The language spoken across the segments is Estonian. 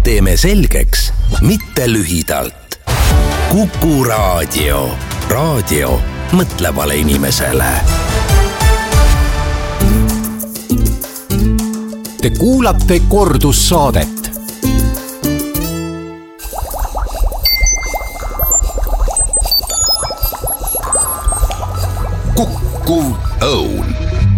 teeme selgeks, mitte lühidalt. Kuku Raadio. Raadio mõtlevale inimesele. Te kuulate kordussaadet. Kuku Õun.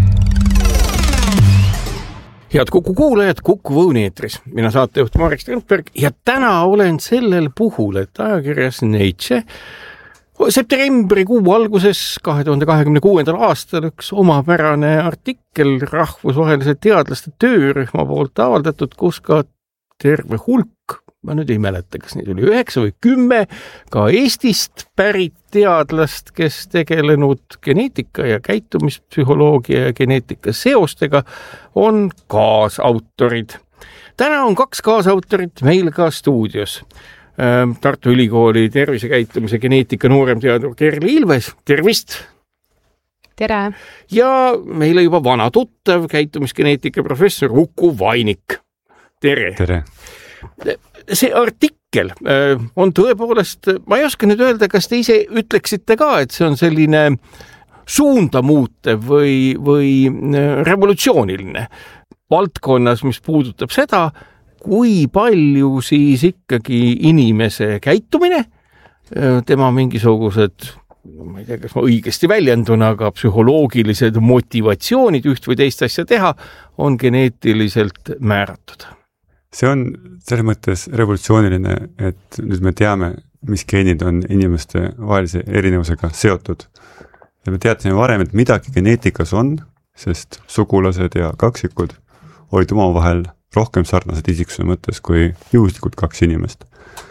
Head Kuku kuulajad, Kuku Õuni eetris. Mina saatejuht Marek Strandberg ja täna olen sellel puhul, et ajakirjas Nature septembrikuu alguses 2026. aastal üks omapärane artikkel rahvusvahelise teadlaste töörühma poolt avaldatud, kus ka terve hulk, ma nüüd ei mäleta, kas neid oli 9 või 10, ka Eestist pärit teadlast, kes tegelenud geneetika ja käitumispsühholoogia ja geneetika seostega, on kaasautorid. Täna on 2 kaasautorit meil ka stuudios. Tartu Ülikooli tervisekäitumise geneetika nooremteadur Kerli Ilves, tervist! Tere! Ja meile juba vana tuttav käitumisgeneetika professor Uku Vainik. Tere! Tere! See artikkel on tõepoolest, ma ei oska nüüd öelda, kas te ise ütleksite ka, et see on selline suunda muutev või revolutsiooniline valdkonnas, mis puudutab seda, kui palju siis ikkagi inimese käitumine, tema mingisugused, ma ei tea, kas ma õigesti väljendun, aga psühholoogilised motivatsioonid üht või teist asja teha, on geneetiliselt määratud. See on selles mõttes revolutsiooniline, et nüüd me teame, mis geenid on inimeste vahelise erinevusega seotud. Ja me teadsime varem, et midagi geneetikas on, sest sugulased ja kaksikud olid omavahel rohkem sarnased isiksuse mõttes kui juhuslikult 2 inimest.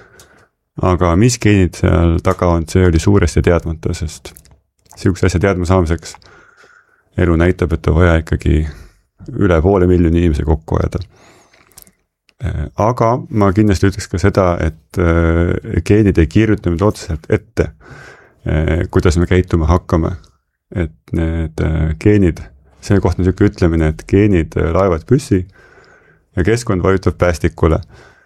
Aga mis geenid seal taga on, see oli suuresti teadmata, sest sihukese asja teadma saamiseks elu näitab, et on vaja ikkagi üle 500 000 inimese kokku ajada. Aga ma kindlasti ütleks ka seda, et geenid ei kirjuta nüüd otseselt ette, kuidas me käituma hakkame. Et need geenid, see koht on selline ütlemine, et geenid laevad püssi ja keskkond vajutab päästikule.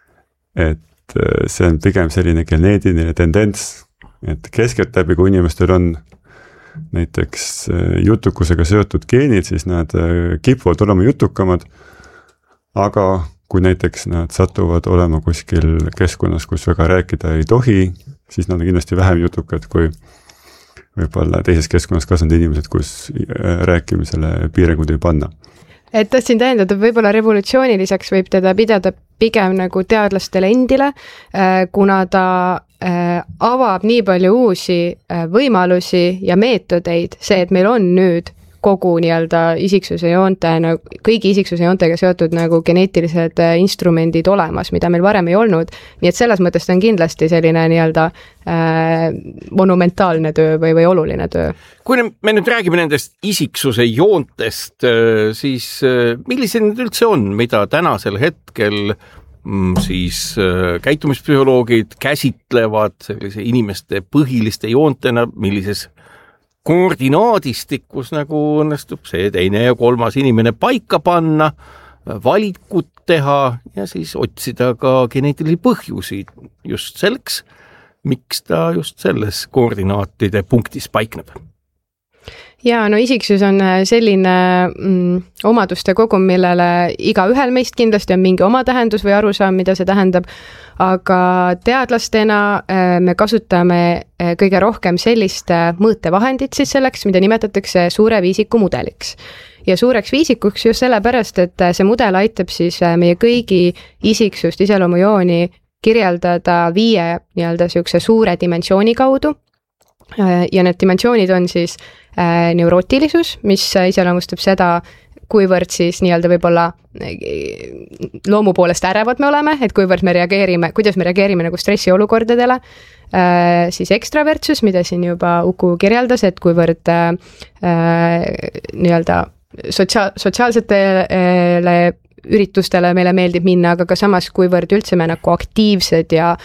Et see on pigem selline geneetiline tendents, et keskeltläbi, kui inimestel on näiteks jutukusega seotud geenid, siis nad kipuvad olema jutukamad, aga kui näiteks nad satuvad olema kuskil keskkonnas, kus väga rääkida ei tohi, siis nad on kindlasti vähem jutukad kui võib-olla teises keskkonnas kasvanud inimesed, kus rääkimisele piirangud ei panna. Et tahtsin tähendada, võib-olla revolutsiooniliseks võib teda pidada pigem nagu teadlastele endile, kuna ta avab nii palju uusi võimalusi ja meetodeid, see, et meil on nüüd kogu nii-öelda isiksuse joonte, kõigi isiksuse joontega seotud nagu geneetilised instrumendid olemas, mida meil varem ei olnud. Nii et selles mõttes on kindlasti selline nii-öelda monumentaalne töö või oluline töö. Kui me nüüd räägime nendest isiksuse joontest, siis millised need üldse on, mida tänasel hetkel siis käitumispsühholoogid käsitlevad sellise inimeste põhiliste joontena, millises koordinaadistikus nagu õnnestub see teine ja 3. inimene paika panna, valikut teha ja siis otsida ka geneetilisi põhjusi just selleks, miks ta just selles koordinaatide punktis paikneb. Ja no isiksus on selline omaduste kogum, millele iga ühel meist kindlasti on mingi oma tähendus või arusaam, mida see tähendab, aga teadlastena me kasutame kõige rohkem sellist mõõtevahendit siis selleks, mida nimetatakse suure viisiku mudeliks. Ja suureks viisikuks just sellepärast, et see mudel aitab siis meie kõigi isiksust iseloomujooni kirjeldada 5 nii-öelda sihukese suure dimensiooni kaudu. Ja need dimensioonid on siis neurootilisus, mis iseloomustab seda, kuivõrd siis nii-öelda võib-olla loomu poolest ärevad me oleme, et kuivõrd me reageerime, kuidas me reageerime nagu stressiolukordadele, siis ekstravertsus, mida siin juba Uku kirjeldas, et kuivõrd nii-öelda sotsiaalsetele üritustele meile meeldib minna, aga ka samas, kuivõrd üldse me nagu aktiivsed ja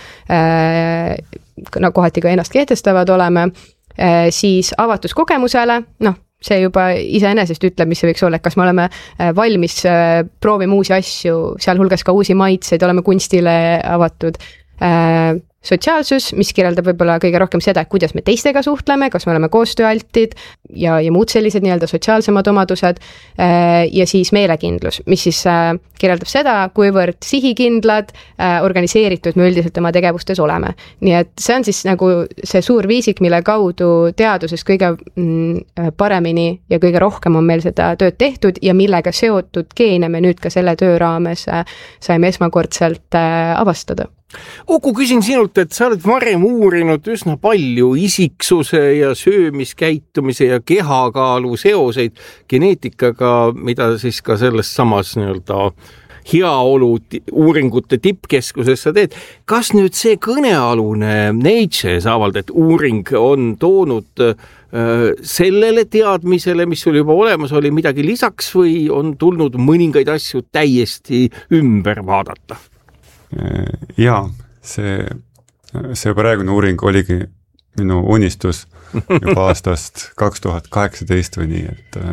kohati ka ennast kehtestavad oleme, siis avatus kogemusele, see juba iseenesest ütleb, mis see võiks olla, et kas me oleme valmis proovima uusi asju, sealhulgas ka uusi maitseid, oleme kunstile avatud. Sotsiaalsus, mis kirjeldab võib-olla kõige rohkem seda, et kuidas me teistega suhtleme, kas me oleme koostööaltid ja muud sellised nii-öelda sotsiaalsemad omadused ja siis meelekindlus, mis siis kirjeldab seda, kuivõrd sihikindlad, organiseeritud me üldiselt oma tegevustes oleme. Nii et see on siis nagu see suur viisik, mille kaudu teaduses kõige paremini ja kõige rohkem on meil seda tööd tehtud ja millega seotud geene me nüüd ka selle töö raames saime esmakordselt avastada. Uku, küsin sinult, et sa oled varem uurinud üsna palju isiksuse ja söömiskäitumise ja kehakaalu seoseid geneetikaga, mida siis ka selles samas nii-öelda heaolu uuringute tippkeskuses sa teed. Kas nüüd see kõnealune Nature's avaldatud uuring on toonud sellele teadmisele, mis sul juba olemas oli, midagi lisaks või on tulnud mõningaid asju täiesti ümber vaadata? Jaa, see praegune uuring oligi minu unistus juba aastast 2018 või nii,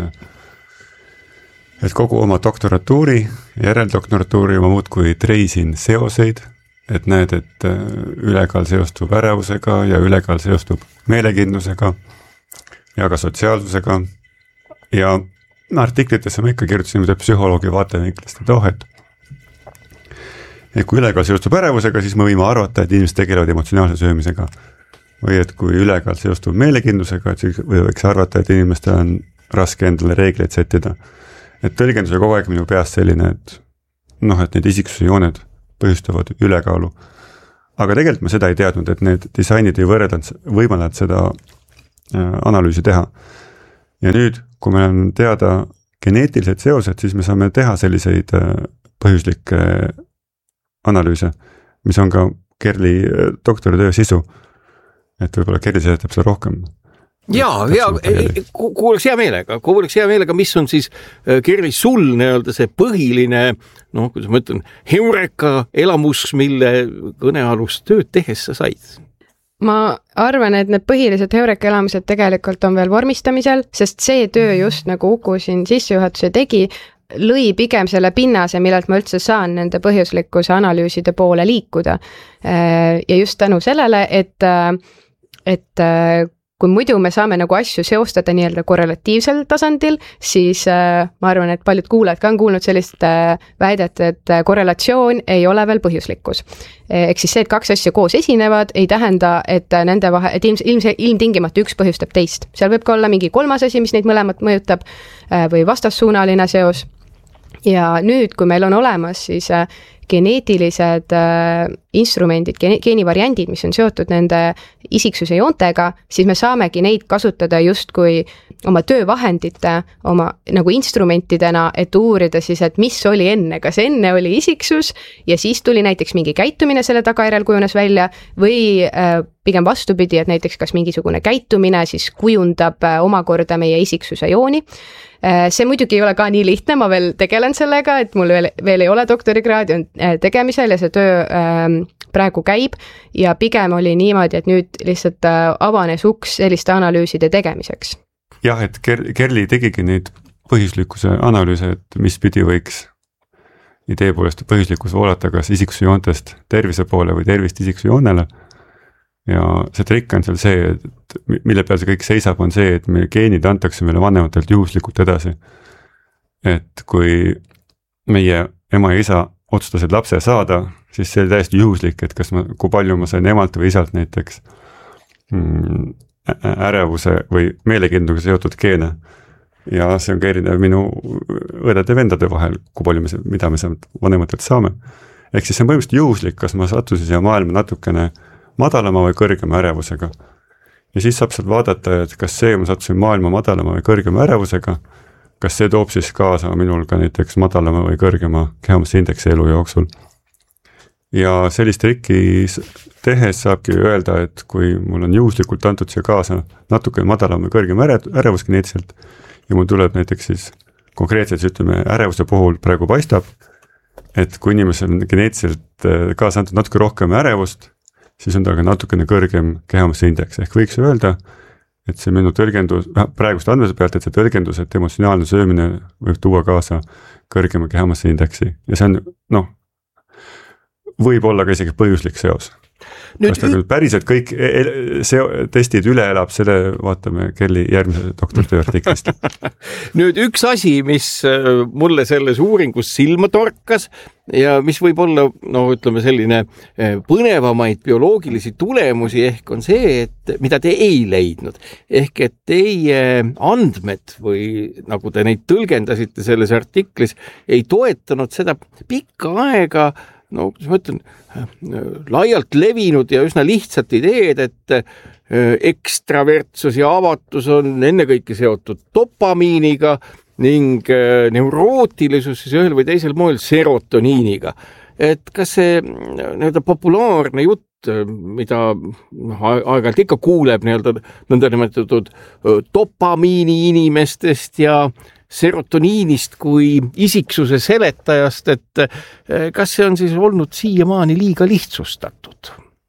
et kogu oma doktoratuuri, järeldoktoratuuri ma muudkui treisin seoseid, et näed, et ülekaal seostub ärevusega ja ülekaal seostub meelekindlusega ja ka sotsiaalsusega ja artiklitesse ma ikka kirjutasin psühholoogi vaatevinklist, et et kui ülekaal seostub ärevusega, siis me võime arvata, et inimesed tegelevad emotsionaalse söömisega. Või et kui ülekaal seostub meelekindlusega, et siis võiks arvata, et inimestel on raske endale reegleid sättida. Et tõlgendus on kogu aeg minu peas selline, et need isiksuse jooned põhjustavad ülekaalu. Aga tegelikult ma seda ei teadnud, et need disainid ei võimaldanud seda analüüsi teha. Ja nüüd, kui meil on teada geneetilised seosed, siis me saame teha selliseid põhjuslikke analüüse, mis on ka Kerli doktoritöö sisu, et võib-olla Kerli seletab seda rohkem. Jaa, kuuleks hea meelega, mis on siis Kerli sul nii-öelda see põhiline, kuidas ma ütlen, heureka elamus, mille kõnealust tööd tehes sa said? Ma arvan, et need põhilised heureka elamused tegelikult on veel vormistamisel, sest see töö just nagu Uku siin sissejuhatuse tegi, lõi pigem selle pinnase, millelt ma üldse saan nende põhjuslikkuse analüüside poole liikuda. Ja just tänu sellele, et kui muidu me saame nagu asju seostada nii-öelda korrelatiivsel tasandil, siis ma arvan, et paljud kuulajad ka on kuulnud sellist väidet, et korrelatsioon ei ole veel põhjuslikkus. Ehk siis see, et kaks asja koos esinevad, ei tähenda, et nende et ilmtingimata üks põhjustab teist. Seal võib ka olla mingi kolmas asi, mis neid mõlemat mõjutab või vastassuunaline seos. Ja nüüd, kui meil on olemas siis geneetilised instrumendid, geenivariandid, mis on seotud nende isiksuse joontega, siis me saamegi neid kasutada justkui oma töövahendite, oma nagu instrumentidena, et uurida siis, et mis oli enne, kas enne oli isiksus ja siis tuli näiteks mingi käitumine selle tagajärjel kujunes välja või pigem vastupidi, et näiteks kas mingisugune käitumine siis kujundab omakorda meie isiksuse jooni. See muidugi ei ole ka nii lihtne, ma veel tegelen sellega, et mul veel ei ole doktorikraadi on tegemisel ja see töö praegu käib ja pigem oli niimoodi, et nüüd lihtsalt avanes uks selliste analüüside tegemiseks. Jah, et Kerli tegigi neid põhjuslikkuse analüüse, et mis pidi võiks idee poolest põhjuslikkus voolata kas isiksuse joontest tervise poole või tervist isiksuse joonele. Ja see trikk on seal see, et mille peal see kõik seisab, on see, et meie geenid antakse meile vanematelt juhuslikult edasi. Et kui meie ema ja isa otsustasid lapse saada, siis see oli täiesti juhuslik, et kui palju ma sain emalt või isalt näiteks ärevuse või meelekindlusega seotud geene. Ja see on ka erinev minu õdede vendade vahel, kui palju mida me vanematelt saame. Ehk siis see on põhimõtteliselt juhuslik, kas ma sattusin siia maailma natukene madalama või kõrgema ärevusega. Ja siis saab sealt vaadata, et kas see, ma sattusin maailma madalama või kõrgema ärevusega, kas see toob siis kaasa minul ka näiteks madalama või kõrgema kehamasse indeksi elu jooksul. Ja sellist trikki tehes saabki öelda, et kui mul on juhuslikult antud siia kaasa natuke madalama või kõrgema ärevus geneetiliselt ja mul tuleb näiteks siis konkreetselt, ütleme, ärevuse puhul praegu paistab, et kui inimesel on geneetiliselt kaasa antud natuke rohkem ärevust, siis on ta ka natukene kõrgem kehamasse indeks. Ehk võiks öelda, et see minu tõlgendus, praeguste andmese pealt, et see tõlgendus, et emotsionaalne söömine võib tuua kaasa kõrgema kehamassa indeksi ja see on, võib olla ka isegi põhjuslik seos. Kas ta küll päriselt kõik testid üle elab, selle vaatame Kelly järgmise doktoritöö artiklist. Nüüd üks asi, mis mulle selles uuringus silma torkas ja mis võib olla, ütleme selline põnevamaid bioloogilisi tulemusi ehk on see, et mida te ei leidnud. Ehk et teie andmed või nagu te neid tõlgendasite selles artiklis, ei toetanud seda pikka aega kuidas ma ütlen, laialt levinud ja üsna lihtsat ideed, et ekstravertsus ja avatus on ennekõike seotud dopamiiniga ning neurootilisus siis ühel või teisel moel serotoniiniga. Et kas see populaarne jutt, mida aeg-ajalt ikka kuuleb nõndanimetatud dopamiini inimestest ja serotoniinist kui isiksuse seletajast, et kas see on siis olnud siiamaani liiga lihtsustatud?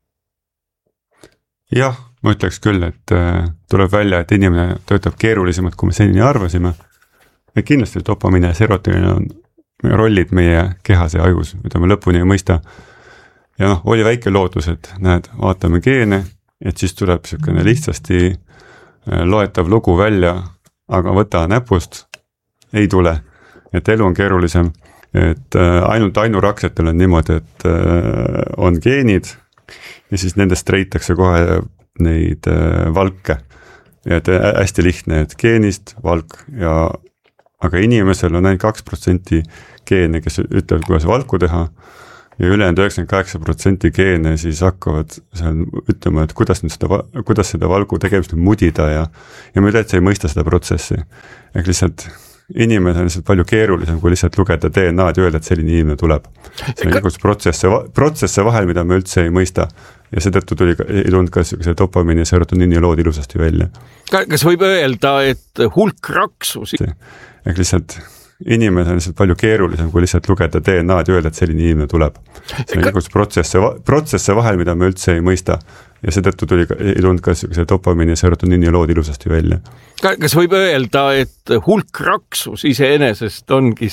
Jah, ma ütleks küll, et tuleb välja, et inimene töötab keerulisemalt, kui me senini arvasime. Ja kindlasti dopamiin ja serotoniin on rollid meie kehas ja ajus, mida me lõpuni ei mõista. Ja oli väike lootus, et näed, vaatame geene, et siis tuleb selline lihtsasti loetav lugu välja, aga võta näpust, ei tule, et elu on keerulisem, et ainult ainuraksetel on niimoodi, et on geenid ja siis nendest reitakse kohe neid valke. Ja et hästi lihtne, et geenist valk aga inimesel on ainult 2% geene, kes ütlevad, kuidas valku teha ja ülejäänud 98% geene siis hakkavad ütlema, et kuidas seda valku tegemist mudida ja me üldse ei mõista seda protsessi. Ehk lihtsalt inimene on lihtsalt palju keerulisem, kui lihtsalt lugeda DNA-d ja öelda, et selline inimene tuleb. See on protsesse vahel, mida me üldse ei mõista ja seetõttu ei tulnud ka see dopamiini ja serotoniini lood ilusasti välja. Kas võib öelda, et hulk raksus? Ehk lihtsalt inimene on lihtsalt palju keerulisem, kui lihtsalt lugeda DNA-d ja öelda, et selline inimene tuleb. See on protsesse vahel, mida me üldse ei mõista ja seetõttu ei tulnud ka see dopamiini ja serotoniini lood ilusasti välja. Kas võib öelda, et hulk raksus iseenesest ongi